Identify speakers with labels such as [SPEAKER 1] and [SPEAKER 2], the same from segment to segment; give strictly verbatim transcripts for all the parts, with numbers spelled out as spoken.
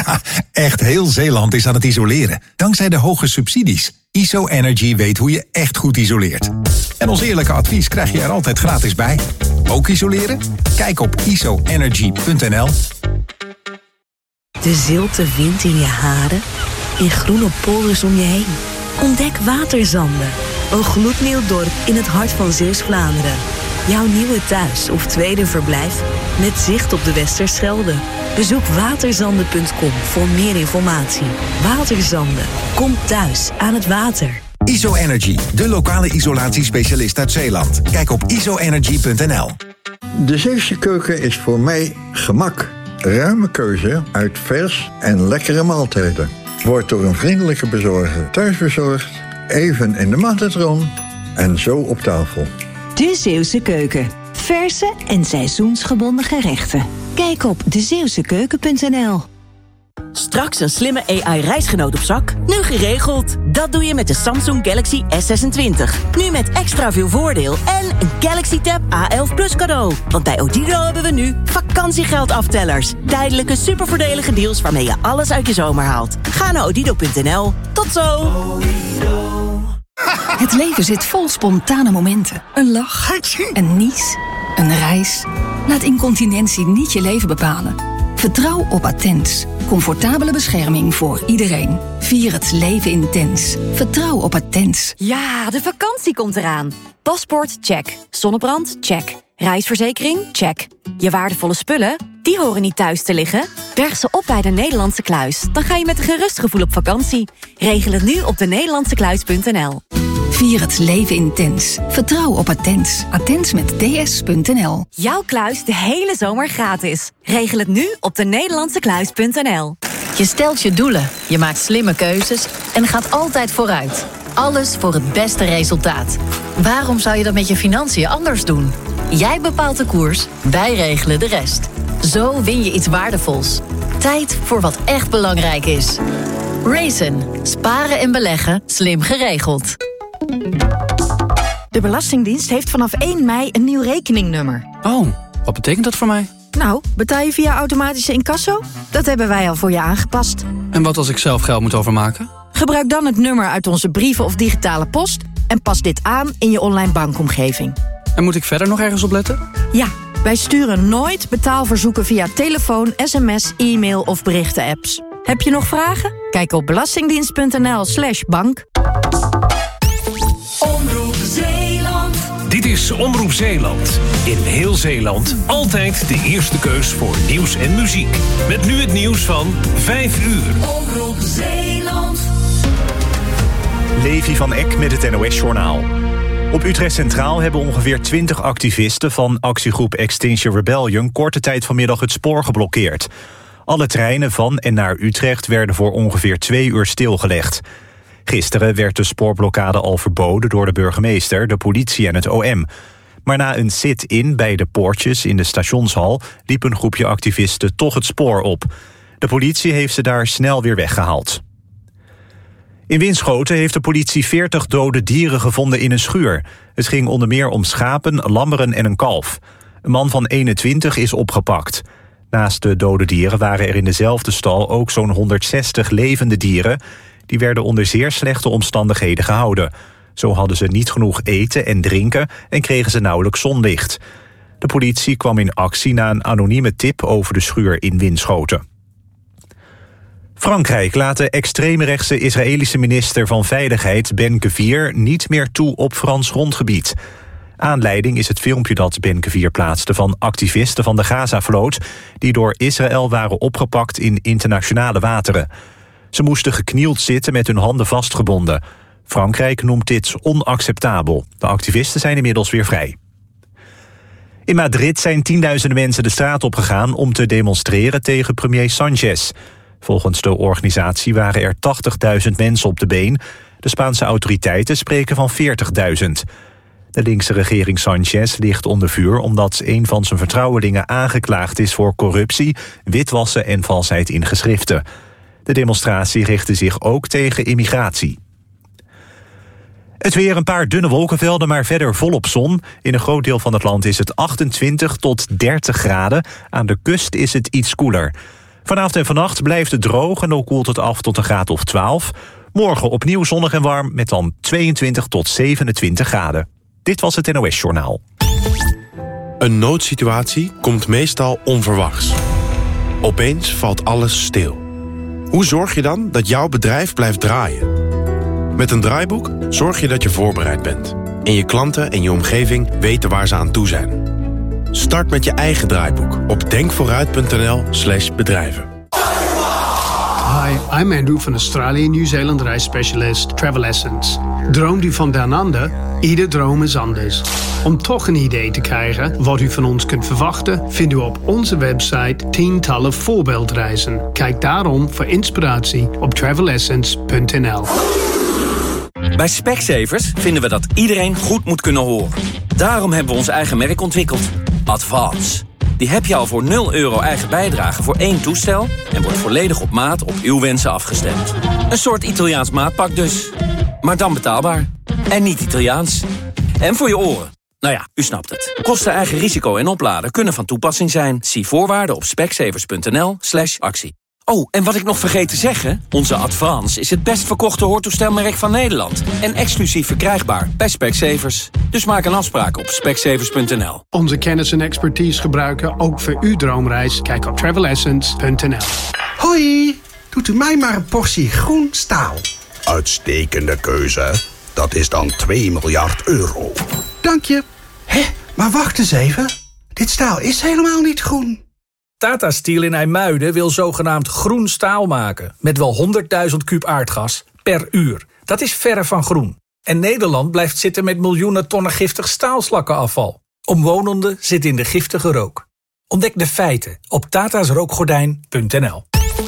[SPEAKER 1] Ja, echt heel Zeeland is aan het isoleren. Dankzij de hoge subsidies. I S O Energy weet hoe je echt goed isoleert. En ons eerlijke advies krijg je er altijd gratis bij. Ook isoleren? Kijk op I S O energy punt n l.
[SPEAKER 2] De zilte wind in je haren, in groene polders om je heen. Ontdek Waterzanden, een gloednieuw dorp in het hart van Zeeuws-Vlaanderen. Jouw nieuwe thuis of tweede verblijf met zicht op de Westerschelde. Bezoek waterzanden punt com voor meer informatie. Waterzanden, kom thuis aan het water.
[SPEAKER 1] I S O Energy, de lokale isolatiespecialist uit Zeeland. Kijk op I S O energy punt n l.
[SPEAKER 3] De Zeeuwse keuken is voor mij gemak. Ruime keuze uit vers en lekkere maaltijden. Wordt door een vriendelijke bezorger thuisbezorgd, even in de magnetron en zo op tafel.
[SPEAKER 4] De Zeeuwse Keuken. Verse en seizoensgebonden gerechten. Kijk op de zeeuwse keuken punt n l.
[SPEAKER 5] Straks een slimme A I-reisgenoot op zak? Nu geregeld. Dat doe je met de Samsung Galaxy S zesentwintig. Nu met extra veel voordeel en een Galaxy Tab A elf Plus cadeau. Want bij Odido hebben we nu vakantiegeldaftellers. Tijdelijke supervoordelige deals waarmee je alles uit je zomer haalt. Ga naar odido punt n l. Tot zo!
[SPEAKER 6] Het leven zit vol spontane momenten. Een lach, een nies, een reis. Laat incontinentie niet je leven bepalen. Vertrouw op Attens. Comfortabele bescherming voor iedereen. Vier het leven intens. Vertrouw op Attens.
[SPEAKER 7] Ja, de vakantie komt eraan. Paspoort, check. Zonnebrand, check. Reisverzekering, check. Je waardevolle spullen, die horen niet thuis te liggen. Berg ze op bij de Nederlandse Kluis. Dan ga je met een gerust gevoel op vakantie. Regel het nu op de nederlandse kluis punt n l.
[SPEAKER 6] Vier het leven intens. Vertrouw op Attens. Attens met d s punt n l.
[SPEAKER 7] Jouw kluis de hele zomer gratis. Regel het nu op de nederlandse kluis punt n l.
[SPEAKER 8] Je stelt je doelen, je maakt slimme keuzes en gaat altijd vooruit. Alles voor het beste resultaat. Waarom zou je dat met je financiën anders doen? Jij bepaalt de koers, wij regelen de rest. Zo win je iets waardevols. Tijd voor wat echt belangrijk is. Raisin. Sparen en beleggen slim geregeld.
[SPEAKER 9] De Belastingdienst heeft vanaf één mei een nieuw rekeningnummer.
[SPEAKER 10] Oh, wat betekent dat voor mij?
[SPEAKER 9] Nou, betaal je via automatische incasso? Dat hebben wij al voor je aangepast.
[SPEAKER 10] En wat als ik zelf geld moet overmaken?
[SPEAKER 9] Gebruik dan het nummer uit onze brieven of digitale post en pas dit aan in je online bankomgeving.
[SPEAKER 10] En moet ik verder nog ergens op letten?
[SPEAKER 9] Ja, wij sturen nooit betaalverzoeken via telefoon, sms, e-mail of berichten-apps. Heb je nog vragen? Kijk op belastingdienst punt n l slash bank.
[SPEAKER 11] Omroep Zeeland. Dit is Omroep Zeeland. In heel Zeeland altijd de eerste keus voor nieuws en muziek. Met nu het nieuws van vijf uur. Omroep Zeeland.
[SPEAKER 12] Levi van Eck met het N O S-journaal. Op Utrecht Centraal hebben ongeveer twintig activisten van actiegroep Extinction Rebellion korte tijd vanmiddag het spoor geblokkeerd. Alle treinen van en naar Utrecht werden voor ongeveer twee uur stilgelegd. Gisteren werd de spoorblokkade al verboden door de burgemeester, de politie en het O M. Maar na een sit-in bij de poortjes in de stationshal liep een groepje activisten toch het spoor op. De politie heeft ze daar snel weer weggehaald. In Winschoten heeft de politie veertig dode dieren gevonden in een schuur. Het ging onder meer om schapen, lammeren en een kalf. Een man van eenentwintig is opgepakt. Naast de dode dieren waren er in dezelfde stal ook zo'n honderdzestig levende dieren. Die werden onder zeer slechte omstandigheden gehouden. Zo hadden ze niet genoeg eten en drinken en kregen ze nauwelijks zonlicht. De politie kwam in actie na een anonieme tip over de schuur in Winschoten. Frankrijk laat de extreemrechtse Israëlische minister van Veiligheid Ben-Gvir niet meer toe op Frans grondgebied. Aanleiding is het filmpje dat Ben-Gvir plaatste van activisten van de Gaza-vloot die door Israël waren opgepakt in internationale wateren. Ze moesten geknield zitten met hun handen vastgebonden. Frankrijk noemt dit onacceptabel. De activisten zijn inmiddels weer vrij. In Madrid zijn tienduizenden mensen de straat opgegaan om te demonstreren tegen premier Sanchez. Volgens de organisatie waren er tachtigduizend mensen op de been. De Spaanse autoriteiten spreken van veertigduizend. De linkse regering Sanchez ligt onder vuur omdat een van zijn vertrouwelingen aangeklaagd is voor corruptie, witwassen en valsheid in geschriften. De demonstratie richtte zich ook tegen immigratie. Het weer, een paar dunne wolkenvelden, maar verder volop zon. In een groot deel van het land is het achtentwintig tot dertig graden. Aan de kust is het iets koeler. Vanavond en vannacht blijft het droog en dan koelt het af tot een graad of twaalf. Morgen opnieuw zonnig en warm met dan tweeëntwintig tot zevenentwintig graden. Dit was het N O S Journaal.
[SPEAKER 13] Een noodsituatie komt meestal onverwachts. Opeens valt alles stil. Hoe zorg je dan dat jouw bedrijf blijft draaien? Met een draaiboek zorg je dat je voorbereid bent. En je klanten en je omgeving weten waar ze aan toe zijn. Start met je eigen draaiboek op denkvooruit.nl slash bedrijven.
[SPEAKER 14] Hi, I'm Andrew van Australië Nieuw-Zeeland reisspecialist Travel Essence. Droomt u van down under? Ieder droom is anders. Om toch een idee te krijgen wat u van ons kunt verwachten, vindt u op onze website tientallen voorbeeldreizen. Kijk daarom voor inspiratie op travel essence punt n l.
[SPEAKER 15] Bij Specsavers vinden we dat iedereen goed moet kunnen horen. Daarom hebben we ons eigen merk ontwikkeld. Advance. Die heb je al voor nul euro eigen bijdrage voor één toestel en wordt volledig op maat op uw wensen afgestemd. Een soort Italiaans maatpak dus. Maar dan betaalbaar. En niet Italiaans. En voor je oren. Nou ja, u snapt het. Kosten, eigen risico en opladen kunnen van toepassing zijn. Zie voorwaarden op specsavers.nl slash actie. Oh, en wat ik nog vergeet te zeggen, onze Advance is het best verkochte hoortoestelmerk van Nederland. En exclusief verkrijgbaar bij Specsavers. Dus maak een afspraak op specsavers punt n l.
[SPEAKER 14] Onze kennis en expertise gebruiken ook voor uw droomreis. Kijk op travel essence punt n l.
[SPEAKER 16] Hoi, doet u mij maar een portie groen staal.
[SPEAKER 17] Uitstekende keuze. Dat is dan twee miljard euro.
[SPEAKER 16] Dank je. Hé, maar wacht eens even. Dit staal is helemaal niet groen.
[SPEAKER 18] Tata Steel in IJmuiden wil zogenaamd groen staal maken. Met wel honderdduizend kuub aardgas per uur. Dat is verre van groen. En Nederland blijft zitten met miljoenen tonnen giftig staalslakkenafval. Omwonenden zitten in de giftige rook. Ontdek de feiten op tatasrookgordijn punt n l.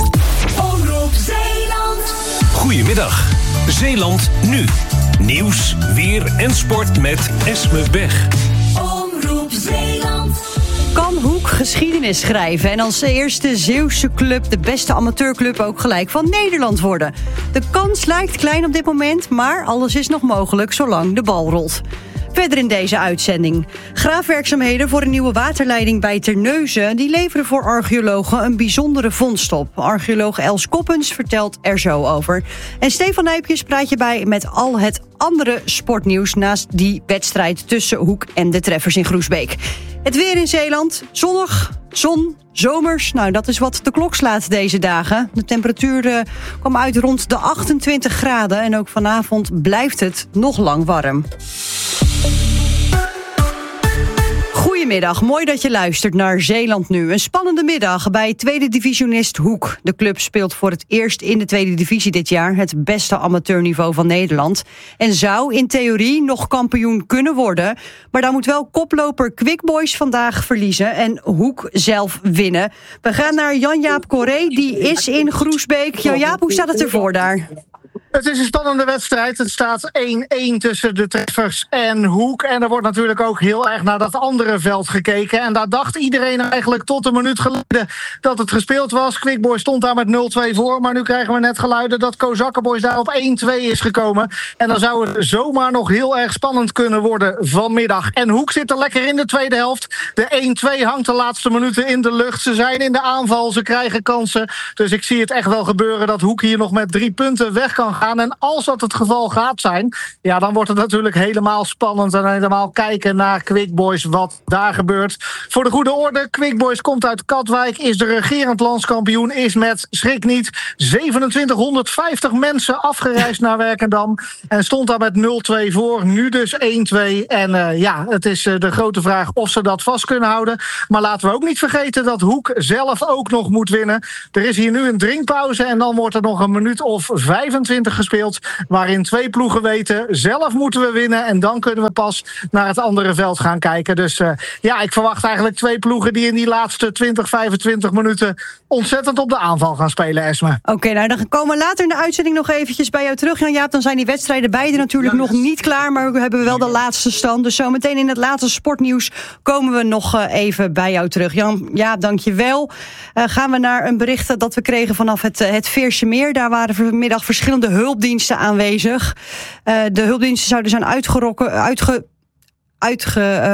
[SPEAKER 11] Omroep Zeeland. Goedemiddag. Zeeland nu. Nieuws, weer en sport met Esme Bech.
[SPEAKER 19] Omroep Zeeland.
[SPEAKER 20] Kan Hoek geschiedenis schrijven en als eerste Zeeuwse club de beste amateurclub ook gelijk van Nederland worden? De kans lijkt klein op dit moment, maar alles is nog mogelijk zolang de bal rolt. Verder in deze uitzending. Graafwerkzaamheden voor een nieuwe waterleiding bij Terneuzen die leveren voor archeologen een bijzondere vondst op. Archeoloog Els Koppens vertelt er zo over. En Stefan Nijpjes praat je bij met al het andere sportnieuws naast die wedstrijd tussen Hoek en de Treffers in Groesbeek. Het weer in Zeeland, zonnig, zon, zomers. Nou, dat is wat de klok slaat deze dagen. De temperatuur uh, kwam uit rond de achtentwintig graden en ook vanavond blijft het nog lang warm. Goedemiddag, mooi dat je luistert naar Zeeland Nu. Een spannende middag bij tweede divisionist Hoek. De club speelt voor het eerst in de tweede divisie dit jaar, het beste amateurniveau van Nederland. En zou in theorie nog kampioen kunnen worden. Maar dan moet wel koploper Quick Boys vandaag verliezen en Hoek zelf winnen. We gaan naar Jan-Jaap Corré, die is in Groesbeek. Jan-Jaap, hoe staat het ervoor daar?
[SPEAKER 21] Het is een spannende wedstrijd. Het staat één-één tussen de Treffers en Hoek. En er wordt natuurlijk ook heel erg naar dat andere veld gekeken. En daar dacht iedereen eigenlijk tot een minuut geleden dat het gespeeld was. Quickboy stond daar met nul twee voor. Maar nu krijgen we net geluiden dat Kozakkenboys daar op één-twee is gekomen. En dan zou het zomaar nog heel erg spannend kunnen worden vanmiddag. En Hoek zit er lekker in de tweede helft. De één-twee hangt de laatste minuten in de lucht. Ze zijn in de aanval, ze krijgen kansen. Dus ik zie het echt wel gebeuren dat Hoek hier nog met drie punten weg kan gaan. En als dat het geval gaat zijn, ja, dan wordt het natuurlijk helemaal spannend en helemaal kijken naar Quick Boys, wat daar gebeurt. Voor de goede orde, Quick Boys komt uit Katwijk, is de regerend landskampioen, is met, schrik niet, zevenentwintighonderdvijftig mensen afgereisd naar Werkendam en stond daar met nul twee voor, nu dus één-twee. En uh, ja, het is uh, de grote vraag of ze dat vast kunnen houden. Maar laten we ook niet vergeten dat Hoek zelf ook nog moet winnen. Er is hier nu een drinkpauze en dan wordt er nog een minuut of vijfentwintig gespeeld, waarin twee ploegen weten, zelf moeten we winnen en dan kunnen we pas naar het andere veld gaan kijken. Dus uh, ja, ik verwacht eigenlijk twee ploegen die in die laatste twintig, vijfentwintig minuten ontzettend op de aanval gaan spelen, Esme.
[SPEAKER 20] Oké, okay, nou dan komen we later in de uitzending nog eventjes bij jou terug, Jan-Jaap. Dan zijn die wedstrijden beide natuurlijk ja, nog niet klaar, maar we hebben wel de laatste stand. Dus zometeen in het laatste sportnieuws komen we nog uh, even bij jou terug. Jan-Jaap, dank je wel. Uh, gaan we naar een bericht dat we kregen vanaf het, uh, het Veerse Meer. Daar waren vanmiddag verschillende hulpdiensten aanwezig. Uh, de hulpdiensten zouden zijn uitgerokken, uitge, uitge, uh,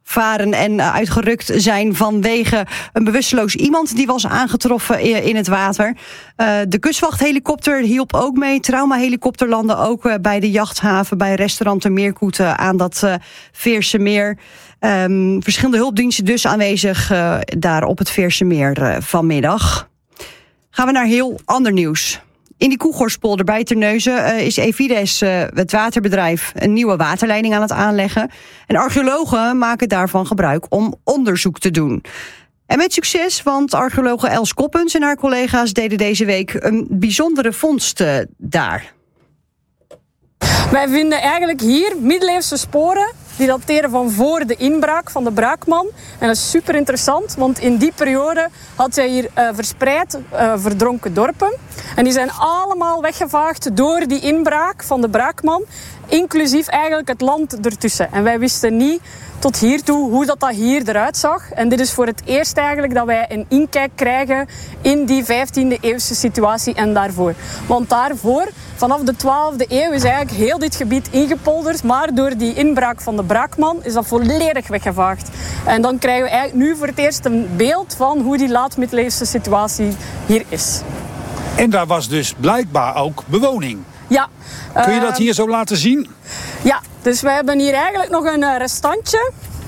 [SPEAKER 20] varen en uitgerukt zijn vanwege een bewusteloos iemand die was aangetroffen in het water. Uh, de kustwachthelikopter hielp ook mee. Traumahelikopter landde ook uh, bij de jachthaven, bij restaurant de Meerkoeten aan dat uh, Veerse Meer. Um, verschillende hulpdiensten dus aanwezig uh, daar op het Veerse Meer uh, vanmiddag. Gaan we naar heel ander nieuws. In die Koegorspolder bij Terneuzen uh, is Evides, uh, het waterbedrijf, een nieuwe waterleiding aan het aanleggen. En archeologen maken daarvan gebruik om onderzoek te doen. En met succes, want archeologe Els Koppens en haar collega's deden deze week een bijzondere vondst uh, daar.
[SPEAKER 2] Wij vinden eigenlijk hier middeleeuwse sporen die dateren van voor de inbraak van de Braakman. En dat is super interessant, want in die periode had je hier uh, verspreid uh, verdronken dorpen. En die zijn allemaal weggevaagd door die inbraak van de Braakman, inclusief eigenlijk het land ertussen. En wij wisten niet tot hiertoe hoe dat, dat hier eruit zag. En dit is voor het eerst eigenlijk dat wij een inkijk krijgen in die vijftiende eeuwse situatie en daarvoor. Want daarvoor, vanaf de twaalfde eeuw, is eigenlijk heel dit gebied ingepolderd. Maar door die inbraak van de Braakman is dat volledig weggevaagd. En dan krijgen we eigenlijk nu voor het eerst een beeld van hoe die laat-middeleeuwse situatie hier is.
[SPEAKER 22] En daar was dus blijkbaar ook bewoning.
[SPEAKER 2] Ja.
[SPEAKER 22] Kun je dat hier zo laten zien?
[SPEAKER 2] Ja, dus we hebben hier eigenlijk nog een restantje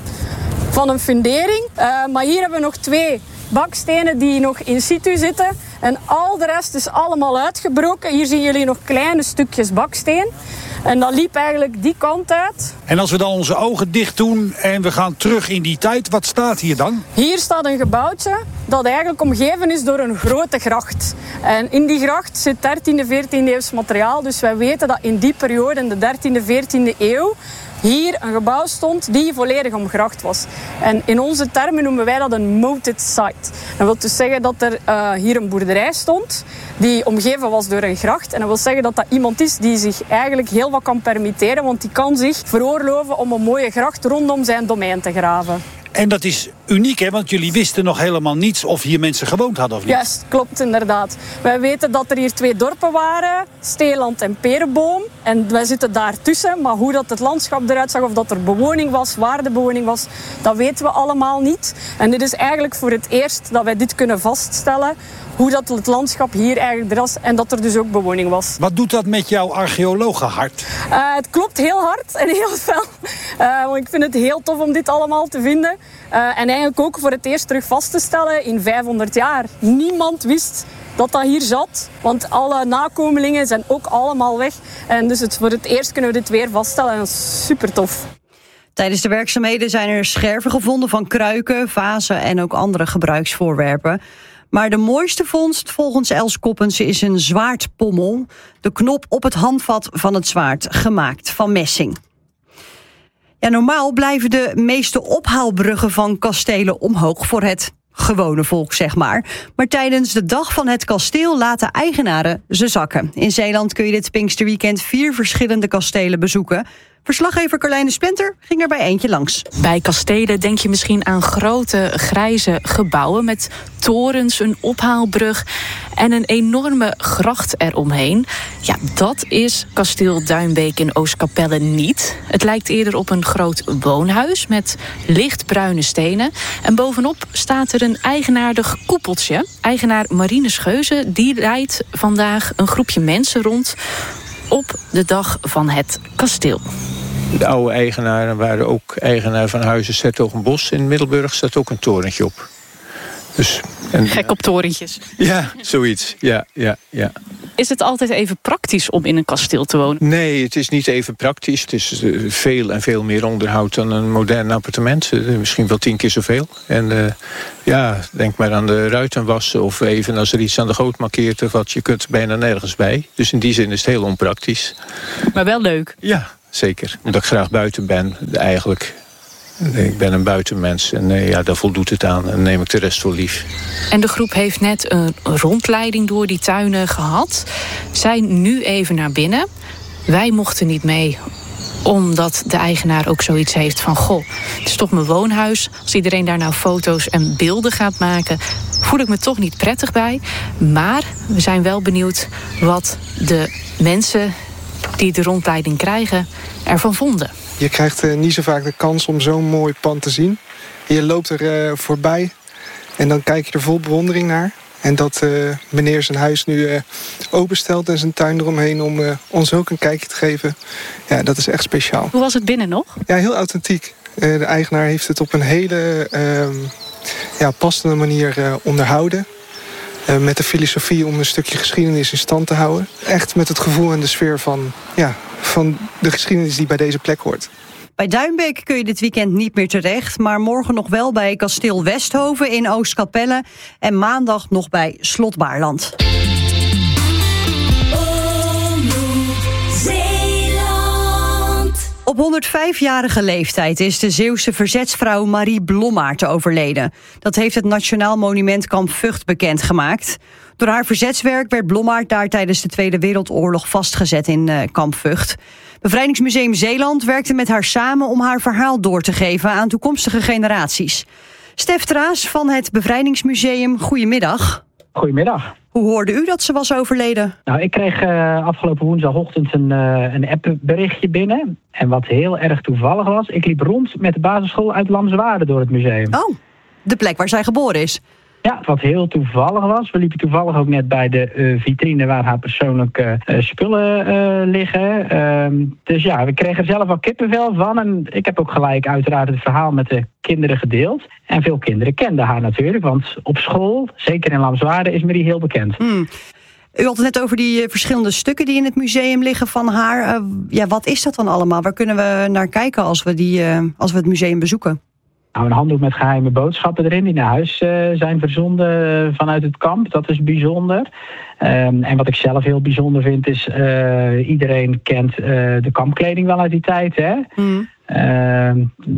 [SPEAKER 2] van een fundering. Uh, maar hier hebben we nog twee bakstenen die nog in situ zitten. En al de rest is allemaal uitgebroken. Hier zien jullie nog kleine stukjes baksteen. En dat liep eigenlijk die kant uit.
[SPEAKER 22] En als we dan onze ogen dicht doen en we gaan terug in die tijd, wat staat hier dan?
[SPEAKER 2] Hier staat een gebouwtje dat eigenlijk omgeven is door een grote gracht. En in die gracht zit dertiende, veertiende eeuws materiaal. Dus wij weten dat in die periode, in de dertiende, veertiende eeuw, hier een gebouw stond die volledig omgracht was. En in onze termen noemen wij dat een moated site. Dat wil dus zeggen dat er uh, hier een boerderij stond die omgeven was door een gracht. En dat wil zeggen dat dat iemand is die zich eigenlijk heel wat kan permitteren, want die kan zich veroorloven om een mooie gracht rondom zijn domein te graven.
[SPEAKER 22] En dat is uniek, hè? Want jullie wisten nog helemaal niets of hier mensen gewoond hadden of niet?
[SPEAKER 2] Juist, klopt inderdaad. Wij weten dat er hier twee dorpen waren, Steeland en Perenboom. En wij zitten daartussen, maar hoe dat het landschap eruit zag, of dat er bewoning was, waar de bewoning was, dat weten we allemaal niet. En dit is eigenlijk voor het eerst dat wij dit kunnen vaststellen, hoe dat het landschap hier eigenlijk er was en dat er dus ook bewoning was.
[SPEAKER 22] Wat doet dat met jouw archeologenhart?
[SPEAKER 2] Uh, het klopt heel hard en heel fel. Uh, want ik vind het heel tof om dit allemaal te vinden. Uh, en eigenlijk ook voor het eerst terug vast te stellen in vijfhonderd jaar. Niemand wist dat dat hier zat, want alle nakomelingen zijn ook allemaal weg. En dus het, voor het eerst kunnen we dit weer vaststellen en dat is super tof.
[SPEAKER 20] Tijdens de werkzaamheden zijn er scherven gevonden van kruiken, vazen en ook andere gebruiksvoorwerpen. Maar de mooiste vondst volgens Els Koppens is een zwaardpommel. De knop op het handvat van het zwaard, gemaakt van messing. Ja, normaal blijven de meeste ophaalbruggen van kastelen omhoog voor het gewone volk, zeg maar. Maar tijdens de dag van het kasteel laten eigenaren ze zakken. In Zeeland kun je dit Pinksterweekend vier verschillende kastelen bezoeken. Verslaggever Carlijne Spenter ging er bij eentje langs.
[SPEAKER 23] Bij kastelen denk je misschien aan grote grijze gebouwen met torens, een ophaalbrug en een enorme gracht eromheen. Ja, dat is kasteel Duinbeek in Oostkapelle niet. Het lijkt eerder op een groot woonhuis met lichtbruine stenen. En bovenop staat er een eigenaardig koepeltje. Eigenaar Marine Scheuze, die leidt vandaag een groepje mensen rond op de dag van het kasteel.
[SPEAKER 24] De oude eigenaren waren ook eigenaar van Huizen 's-Hertogenbosch. In Middelburg staat ook een torentje op. Dus, en,
[SPEAKER 23] Gek op torentjes.
[SPEAKER 24] Ja, zoiets. Ja, ja, ja.
[SPEAKER 23] Is het altijd even praktisch om in een kasteel te wonen?
[SPEAKER 24] Nee, het is niet even praktisch. Het is uh, veel en veel meer onderhoud dan een modern appartement. Uh, misschien wel tien keer zoveel. En uh, ja, denk maar aan de ruiten wassen of even als er iets aan de goot markeert of wat. Je kunt bijna nergens bij. Dus in die zin is het heel onpraktisch.
[SPEAKER 23] Maar wel leuk.
[SPEAKER 24] Ja, zeker. Omdat ik graag buiten ben, eigenlijk. Ik ben een buitenmens en uh, ja, daar voldoet het aan en neem ik de rest voor lief.
[SPEAKER 23] En de groep heeft net een rondleiding door die tuinen gehad. Zijn nu even naar binnen. Wij mochten niet mee, omdat de eigenaar ook zoiets heeft van, goh, het is toch mijn woonhuis. Als iedereen daar nou foto's en beelden gaat maken, voel ik me toch niet prettig bij. Maar we zijn wel benieuwd wat de mensen die de rondleiding krijgen ervan vonden.
[SPEAKER 1] Je krijgt uh, niet zo vaak de kans om zo'n mooi pand te zien. Je loopt er uh, voorbij en dan kijk je er vol bewondering naar. En dat uh, meneer zijn huis nu uh, openstelt en zijn tuin eromheen om uh, ons ook een kijkje te geven. Ja, dat is echt speciaal.
[SPEAKER 23] Hoe was het binnen nog?
[SPEAKER 1] Ja, heel authentiek. Uh, de eigenaar heeft het op een hele uh, ja, passende manier uh, onderhouden. Uh, met de filosofie om een stukje geschiedenis in stand te houden. Echt met het gevoel en de sfeer van, ja, van de geschiedenis die bij deze plek hoort.
[SPEAKER 20] Bij Duinbeek kun je dit weekend niet meer terecht, maar morgen nog wel bij Kasteel Westhoven in Oostkapelle en maandag nog bij Slot Baarland. Op honderdvijfjarige leeftijd is de Zeeuwse verzetsvrouw Marie Blommaert overleden. Dat heeft het Nationaal Monument Kamp Vught bekendgemaakt. Door haar verzetswerk werd Blommaert daar tijdens de Tweede Wereldoorlog vastgezet in uh, Kamp Vught. Bevrijdingsmuseum Zeeland werkte met haar samen om haar verhaal door te geven aan toekomstige generaties. Stef Traas van het Bevrijdingsmuseum, goedemiddag.
[SPEAKER 3] Goedemiddag.
[SPEAKER 20] Hoe hoorde u dat ze was overleden?
[SPEAKER 3] Nou, ik kreeg uh, afgelopen woensdagochtend een, uh, een appberichtje binnen. En wat heel erg toevallig was, ik liep rond met de basisschool uit Lamswaarde door het museum.
[SPEAKER 20] Oh, de plek waar zij geboren is.
[SPEAKER 3] Ja, wat heel toevallig was. We liepen toevallig ook net bij de uh, vitrine waar haar persoonlijke uh, spullen uh, liggen. Uh, dus ja, we kregen er zelf al kippenvel van. En ik heb ook gelijk uiteraard het verhaal met de kinderen gedeeld. En veel kinderen kenden haar natuurlijk. Want op school, zeker in Lamswaarde, is Marie heel bekend.
[SPEAKER 20] Hmm. U had het net over die uh, verschillende stukken die in het museum liggen van haar. Uh, ja, wat is dat dan allemaal? Waar kunnen we naar kijken als we, die, uh, als we het museum bezoeken?
[SPEAKER 3] Nou, een handdoek met geheime boodschappen erin die naar huis uh, zijn verzonden vanuit het kamp. Dat is bijzonder. Um, en wat ik zelf heel bijzonder vind is, uh, iedereen kent uh, de kampkleding wel uit die tijd, hè? Mm. Uh,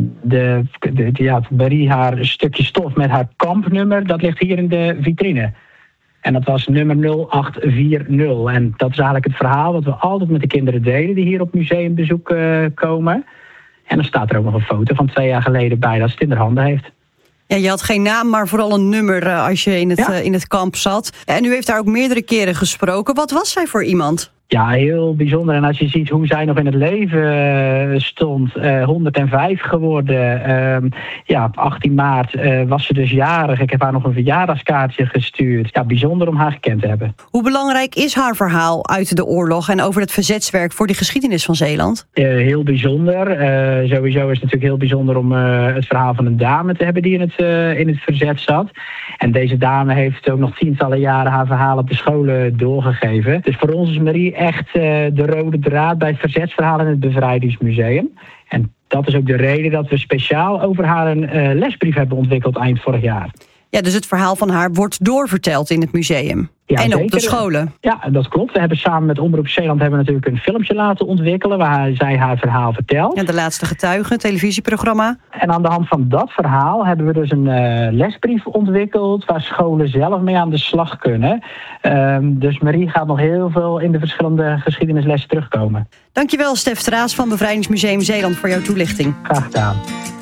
[SPEAKER 3] de, de, ja, Marie, haar stukje stof met haar kampnummer, dat ligt hier in de vitrine. En dat was nummer nul acht vier nul. En dat is eigenlijk het verhaal wat we altijd met de kinderen delen die hier op museumbezoek uh, komen. En dan staat er ook nog een foto van twee jaar geleden bij dat ze het in haar handen heeft.
[SPEAKER 20] Ja, je had geen naam, maar vooral een nummer uh, als je in het, ja. uh, in het kamp zat. En u heeft daar ook meerdere keren gesproken. Wat was zij voor iemand?
[SPEAKER 3] Ja, heel bijzonder. En als je ziet hoe zij nog in het leven uh, stond, uh, honderdvijf geworden. Uh, ja, op achttien maart uh, was ze dus jarig. Ik heb haar nog een verjaardagskaartje gestuurd. Ja, bijzonder om haar gekend te hebben.
[SPEAKER 20] Hoe belangrijk is haar verhaal uit de oorlog en over het verzetswerk voor de geschiedenis van Zeeland?
[SPEAKER 3] Uh, heel bijzonder. Uh, sowieso is het natuurlijk heel bijzonder om uh, het verhaal van een dame te hebben die in het, uh, in het verzet zat. En deze dame heeft ook nog tientallen jaren haar verhaal op de scholen doorgegeven. Dus voor ons is Marie echt uh, de rode draad bij het verzetsverhaal in het Bevrijdingsmuseum. En dat is ook de reden dat we speciaal over haar een uh, lesbrief hebben ontwikkeld eind vorig jaar.
[SPEAKER 20] Ja, dus het verhaal van haar wordt doorverteld in het museum.
[SPEAKER 3] Ja,
[SPEAKER 20] en
[SPEAKER 3] zeker.
[SPEAKER 20] Op de scholen.
[SPEAKER 3] Ja, dat klopt. We hebben samen met Omroep Zeeland hebben we natuurlijk een filmpje laten ontwikkelen waar zij haar verhaal vertelt.
[SPEAKER 20] Ja, De Laatste Getuige, televisieprogramma.
[SPEAKER 3] En aan de hand van dat verhaal hebben we dus een uh, lesbrief ontwikkeld waar scholen zelf mee aan de slag kunnen. Um, dus Marie gaat nog heel veel in de verschillende geschiedenislessen terugkomen.
[SPEAKER 20] Dankjewel, Stef Traas van Bevrijdingsmuseum Zeeland voor jouw toelichting.
[SPEAKER 3] Graag gedaan.